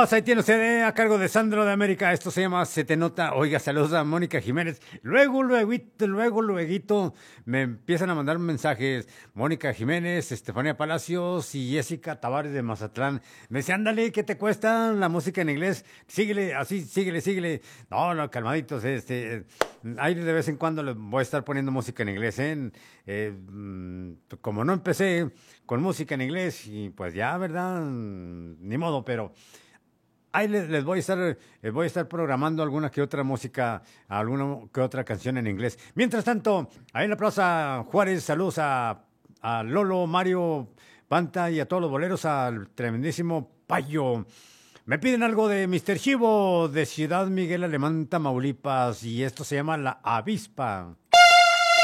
Vámonos, ahí tiene usted a cargo de Sandro de América. Esto se llama Se te nota. Oiga, saludos a Mónica Jiménez. Lueguito, me empiezan a mandar mensajes. Mónica Jiménez, Estefanía Palacios y Jessica Tavares de Mazatlán. Me dice, ándale, ¿qué te cuesta la música en inglés? Síguele, así, síguele. No, no, calmaditos, ahí de vez en cuando les voy a estar poniendo música en inglés, ¿eh? Como no empecé con música en inglés, y pues ya, ¿verdad? Ni modo, pero ahí les voy a estar programando alguna que otra música, alguna que otra canción en inglés. Mientras tanto, ahí en la Plaza Juárez, saludos a Lolo, Mario, Panta y a todos los boleros, al tremendísimo Payo. Me piden algo de Mr. Chivo de Ciudad Miguel Alemán, Tamaulipas, y esto se llama La Avispa.